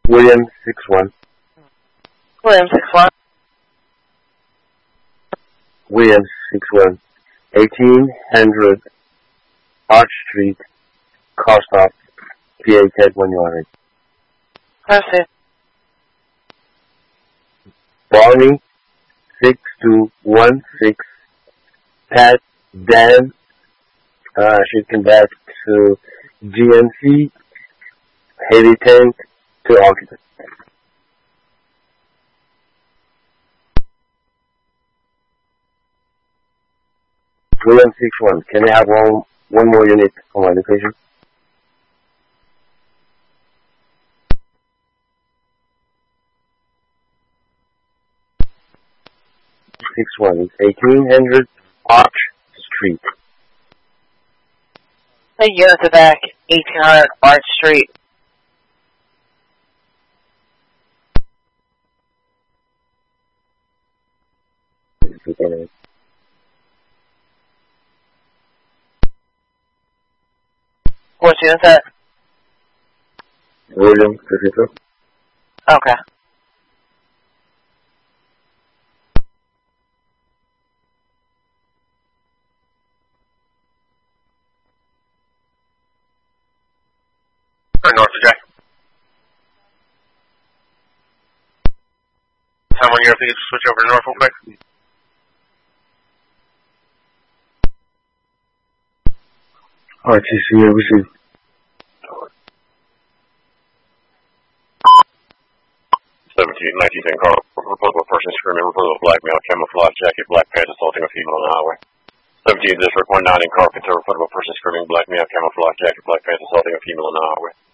William 61. William 61. William 61. 1800 Arch Street, Carstop, PA Tech when you are ready. Proceed. Barney 6216. Pat Dan should come back to GMC. Heavy tank to occupant. William 61. Can I have one more unit for my location? It's 1800 Arch Street. The units are back. 1800 Arch Street. What unit is that? William 52. Okay. North of Jack. Time on your please switch over to North real quick. RTC, received. Car, report person screaming, report of black male, camouflage jacket, black pants assaulting a female on the highway. 17 District 19 in Carpenter, report of a person screaming, black male, camouflage jacket, black pants assaulting a female on the highway.